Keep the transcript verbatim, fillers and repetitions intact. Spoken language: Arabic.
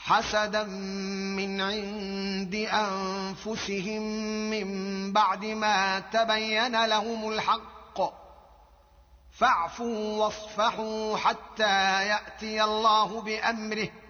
حسدا من عند أنفسهم من بعد ما تبين لهم الحق، فاعفوا واصفحوا حتى يأتي الله بأمره،